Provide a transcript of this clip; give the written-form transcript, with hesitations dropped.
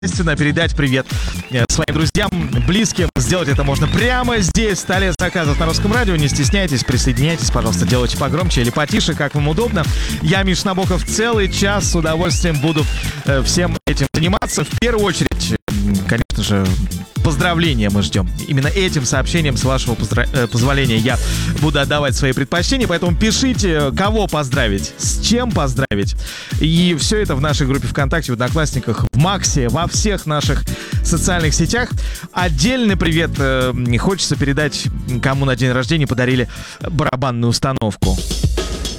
естественно, передать привет своим друзьям, близким. Сделать это можно прямо здесь, в столе заказов на Русском радио. Не стесняйтесь, присоединяйтесь, пожалуйста, делайте погромче или потише, как вам удобно. Я, Миш Набоков, целый час с удовольствием буду всем этим заниматься. В первую очередь, конечно же, поздравления мы ждем. Именно этим сообщением, с вашего позволения, я буду отдавать свои предпочтения. Поэтому пишите, кого поздравить, с чем поздравить. И все это в нашей группе ВКонтакте, в Одноклассниках, в Максе, во всех наших социальных сетях. Отдельный привет хочется передать, кому на день рождения подарили барабанную установку.